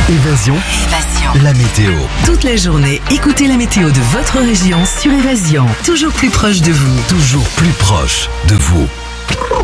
Évasion, la météo. Toute la journée, écoutez la météo de votre région sur Évasion. Toujours plus proche de vous. Toujours plus proche de vous.